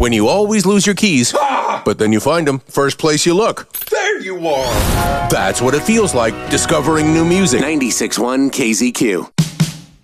When you always lose your keys, but then you find them first place you look. There you are! That's what it feels like discovering new music. 96.1 KZQ.